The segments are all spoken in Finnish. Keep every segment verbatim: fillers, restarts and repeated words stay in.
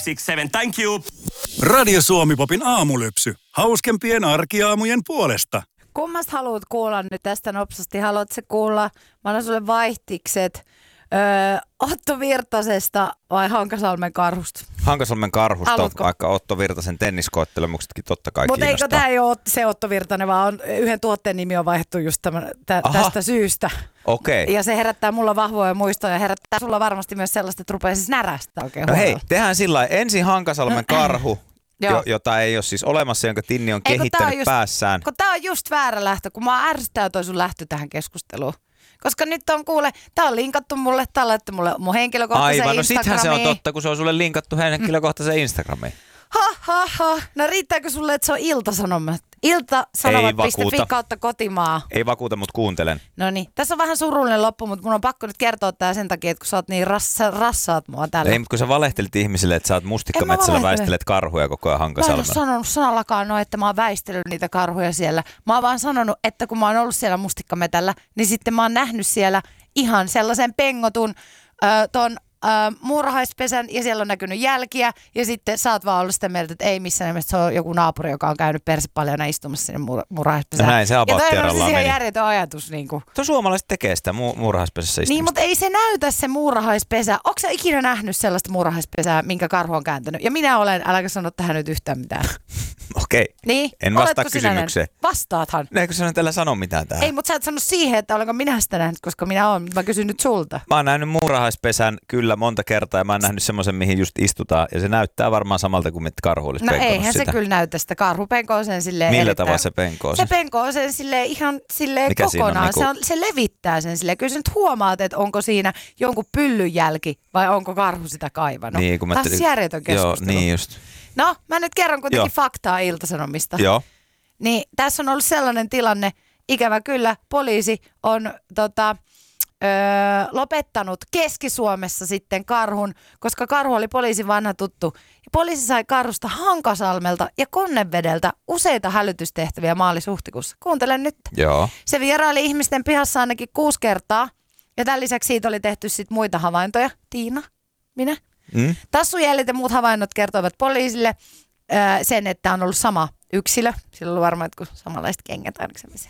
six seven. Thank you. Radio Suomi-popin aamulypsy. Hauskempien arkiaamujen puolesta. Kummasta haluat kuulla nyt tästä nopsasti? Haluatko kuulla, mä annan sulle vaihtikset, öö, Otto Virtasesta vai Hankasalmen Karhusta? Hankasalmen Karhusta, Haluatko? vaikka Otto Virtasen tenniskoettelemuksetkin totta kai Mutta kiinnostaa. eikö tämä ei ole se Otto Virtanen, vaan on, yhden tuotteen nimi on vaihdettu just tämän, tä, tästä syystä. Okei. Okay. Ja se herättää mulla vahvoja muistoja ja herättää sulla varmasti myös sellaista, että rupeaa siis närästä oikein No hei, huolella. tehdään sillä lailla. Ensin Hankasalmen Karhu, jo, jota ei ole siis olemassa, jonka Tinni on Ei, kun tää kehittänyt on just, päässään. Kun tää on just väärä lähtö, kun mä ärsyttää toi sun lähtö tähän keskusteluun. Koska nyt on kuule, tää on linkattu mulle, tää on laittu mulle mun henkilökohtaisen Aivan, no Instagramiin. sittenhän se on totta, kun se on sulle linkattu henkilökohtaiseen Instagramiin. Ha, ha, ha. No riittääkö sulle, että se on Ilta-Sanomat? Ilta-Sanomat piste fi kautta kotimaa. Ei vakuuta, mutta kuuntelen. No niin, tässä on vähän surullinen loppu, mutta mun on pakko nyt kertoa tää sen takia, että kun sä oot niin rassa, rassaat mua tällä. Ei, mutta kun sä valehtelit ihmisille, että sä oot mustikkametsällä väistelet karhuja koko ajan Mä en ole Hankasalmella. sanonut sanallakaan no, että mä oon väistellyt niitä karhuja siellä. Mä oon vaan sanonut, että kun mä oon ollut siellä mustikkametällä, niin sitten mä oon nähnyt siellä ihan sellaisen pengotun äh, ton äh, muurahaispesän ja siellä on näkynyt jälkiä ja sitten sä oot vaan ollut sitä mieltä, että ei missään nimessä se on joku naapuri, joka on käynyt persepaljana istumassa sinne muur- muurahaispesään. No näin se ja toi on apaattiarallaan siis ihan meni. järjetön ajatus. Niin kuin. Tuo suomalaiset tekee sitä mu- muurahaispesässä istumista. Niin, mutta ei se näytä se muurahaispesä. Onko sä ikinä nähnyt sellaista muurahaispesää, minkä karhu on kääntänyt? Ja minä olen, äläkä sano tähän nyt yhtään mitään. Okei, Niin? en vastaa Oletko sinä kysymykseen. nähnyt? Vastaathan. No eikö sä nyt älä sano mitään tähän? Ei, mutta sä et sano siihen, että olenko minä sitä nähnyt, koska minä olen. Mä kysyn nyt sulta. Mä oon nähnyt muurahaispesän kyllä monta kertaa ja mä oon nähnyt semmoisen, mihin just istutaan. Ja se näyttää varmaan samalta kuin mitä karhu olisi No penkonut eihän sitä. se kyllä näytä sitä. Karhu penkoo sen silleen Millä erittäin- tavalla se penkoo Se sen? penkoo sen silleen ihan silleen Mikä siinä on kokonaan. niinku- Se, on, se levittää sen silleen. Kyllä sä nyt huomaat, että onko siinä jonkun pyllyn jälki vai onko karhu sitä kaivannut. Niin, kun mä Taas ajattelin- järjetön keskustelu. Joo, niin just. No, mä nyt kerron kuitenkin Joo. faktaa Ilta-Sanomista. Joo. Niin tässä on ollut sellainen tilanne, ikävä kyllä, poliisi on tota, öö, lopettanut Keski-Suomessa sitten karhun, koska karhu oli poliisin vanha tuttu. Ja poliisi sai karhusta Hankasalmelta ja Konnevedeltä useita hälytystehtäviä maalis-huhtikuussa. Kuuntele nyt. Joo. Se vieraili ihmisten pihassa ainakin kuusi kertaa ja tämän lisäksi siitä oli tehty sitten muita havaintoja. Tiina, minä. Mm? Tassujäljet ja muut havainnot kertoivat poliisille öö, sen, että on ollut sama yksilö. Sillä on varmaan jotkut samanlaiset kengät ainakin semmoisia.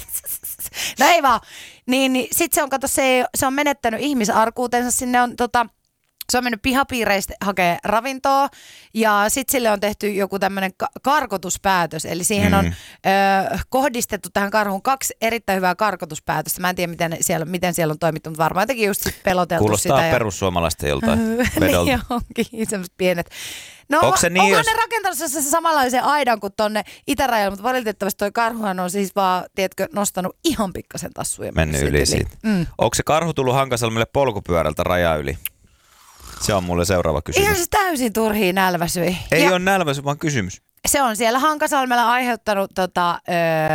No ei vaan. Niin, niin sitten se on, kato, se, se on menettänyt ihmisarkuutensa. Sinne on tota, se on mennyt pihapiireistä hakee ravintoa ja sitten sille on tehty joku tämmöinen ka- karkotuspäätös. Eli siihen Mm. on ö, kohdistettu tähän karhuun kaksi erittäin hyvää karkotuspäätöstä. Mä en tiedä, miten siellä, miten siellä on toimittu, mutta varmaan jotenkin just sit peloteltu Kuulostaa sitä. ja- perussuomalaisten joltain vedolta. Niin onkin, semmoiset pienet. No Onko se niin, onkohan jos- ne rakentanut se, se samanlaisen aidan kuin tonne itärajalla, mutta valitettavasti toi karhuhan on siis vaan, tiedätkö, nostanut ihan pikkasen tassuja. Mennyt yli siitä. Mm. Onko se karhu tullut Hankasalmelle polkupyörältä raja yli? Se on mulle seuraava kysymys. Ihan se täysin turhiin nälväsyi. Ei Ja ole nälväisy, vaan kysymys. se on siellä Hankasalmella aiheuttanut tota, öö,